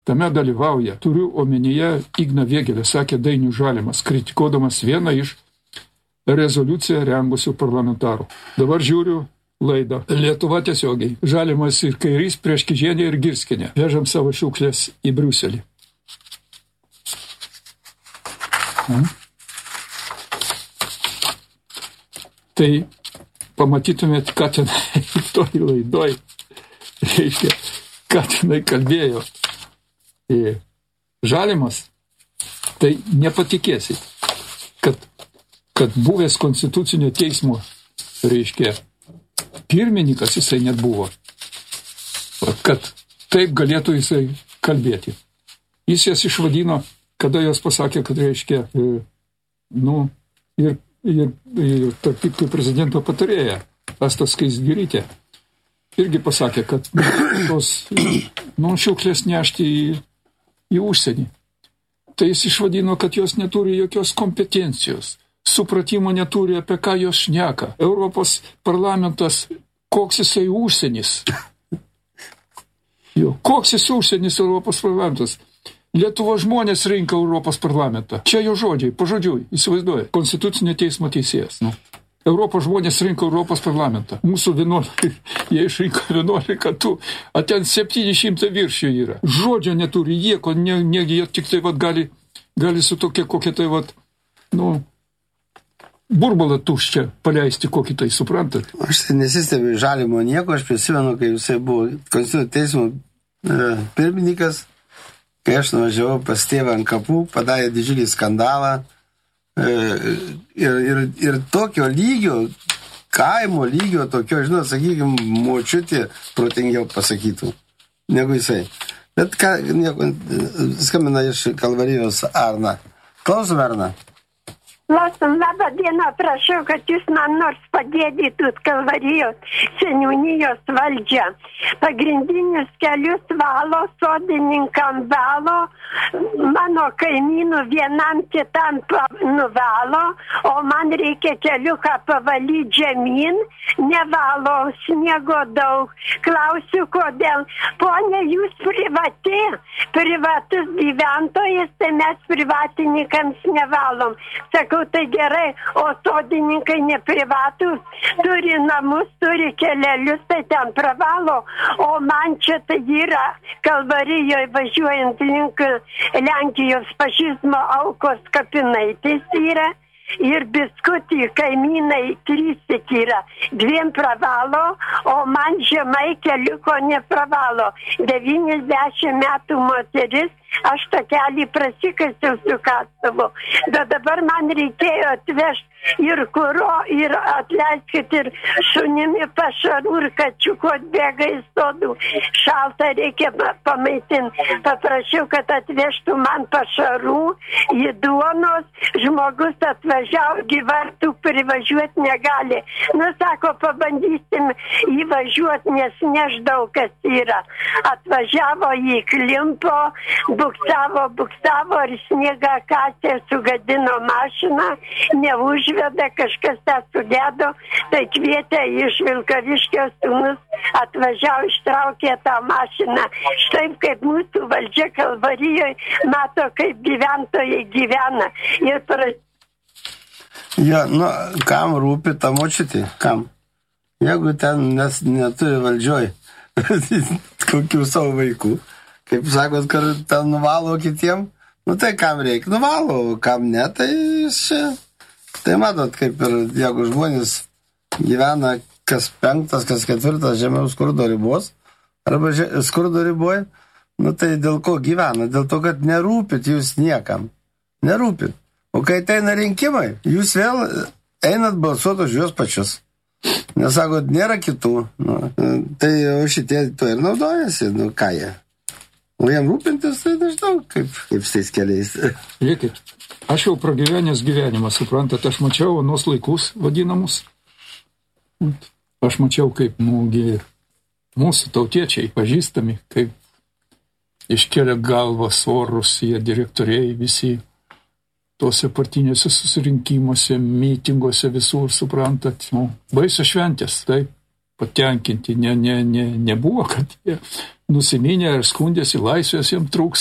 Tame dalyvauja, turiu omenyje Igną Vėgėlę, sakė Dainius Žalimas, kritikuodamas vieną iš rezoliuciją rengusių parlamentarų. Dabar žiūriu laidą. Lietuva tiesiogiai. Žalimas ir Kairys prieš Kižienę ir Girskienę. Vežam savo šiukšlės į Briuselį. Tai pamatytumėt, ką ten toj laidoj, reiškia, ką tenai kalbėjo. Žalimas, tai nepatikėsit, kad buvęs konstitucinio teismo, reiškia, pirmininkas jisai net buvo, kad taip galėtų jisai kalbėti. Jis jas išvadino, kada jos pasakė, kad reiškia, ir tarp kitko prezidento patarėja, Asta Skaisgirytė, irgi pasakė, kad tos šiukšlės nešti į užsienį. Tai jis išvadino, kad jos neturi jokios kompetencijos, supratimo neturi, apie ką jos šneka. Europos parlamentas, koks jisai užsienis. Koks jis užsienis Europos parlamentas. Lietuvos žmonės rinka Europos parlamentą. Čia jo žodžiai, pažodžiui, įsivaizduoja. Konstitucinio teismo teisėjas. Europos žmonės rinko Europos parlamentą. Mūsų 11, jie išrinko 11, o ten 700 viršių yra. Žodžio neturi, jie tik tai gali su tokia kokia tai burbalą tuščią paleisti kokį tai, suprantat? Aš tai nesistebiu Žalimo nieko, aš prisimenu, kai jisai buvo Konstitucinio teismo pirmininkas, kai aš nuvažiavau pas tėvą ant kapų, padarė didžiulį skandalą. Ir tokio lygio, kaimo lygio, tokio, žinot, sakykime, močiutė protingiau pasakytų, negu jisai. Bet skambina iš Kalvarijos Arna. Klausom, Arna. Klausom, labą dieną, prašau, kad jūs man nors padėdytut Kalvarijos seniūnijos valdžią. Pagrindinius kelius valo, sodininkam valo, mano kaimynų vienam kitam nuvalo, o man reikia keliuką pavalyti žemyn, nevalo, sniego daug. Klausiu, kodėl. Pone, jūs privatus gyventojas, tai mes privatininkams nevalom. Sakau, tai gerai, o sodininkai neprivatus, turi namus, turi kelelius, tai ten pravalo, o man čia tai yra Kalvarijoje važiuojant link Lenkijos fašizmo aukos kapinaitės yra. Ir biskutį kaimynai 3 tik yra, 2 pravalo, o man žemai keliuko nepravalo. 90 metų moteris, aš takelį prasikasiau su kastuvu, bet dabar man reikėjo atvežti ir kuro, ir atleiskit, ir šunimi pašarų, ir kačiuko atbėga į sodų. Šalta reikia pamaitinti. Paprašiau, kad atvežtų man pašarų, į duonos, žmogus atvažiavo, gyvartų privažiuoti negali. Sako, pabandysim įvažiuoti, nes nežinau, kas yra. Atvažiavo, jį klimpo, buksavo ir sniegą kasė, sugadino mašiną, neužveda, kažkas tą sugedo, tai kvietė iš Vilkaviškio sūnus, atvažiavo, ištraukė tą mašiną. Štai kaip mūsų valdžia Kalvarijoje mato, kaip gyventojai gyvena. Kam rūpi ta močiutė? Kam? Jeigu ten neturi valdžioj kokių savo vaikų, kaip sakot, kad ten nuvalo kitiem, tai kam reikia? Nuvalo, kam ne, tai čia. Tai matot, kaip ir jeigu žmonės gyvena kas 5, kas 4 žemiau skurdo ribos, arba skurdo riboje, tai dėl ko gyvena? Dėl to, kad nerūpit jūs niekam. Nerūpit. O kai ateina rinkimai, jūs vėl einat balsuoti už juos pačius. Nesakot, nėra kitų. Tai šitie to ir naudojasi, ką jie. O jam rūpintis, tai nežinau, kaip šitais keliais. Žiūrėkit, aš jau pragyvenęs gyvenimą, suprantat, aš mačiau anos laikus vadinamus. Aš mačiau, kaip mūsų tautiečiai pažįstami, kaip iškelia galvas orus, jie direktoriai visi tose partinėse susirinkimuose, mitinguose visur, suprantat. Baisios šventės, taip. patenkinti, nebuvo, kad jie nusiminę ir skundėsi laisvės jiems trūks.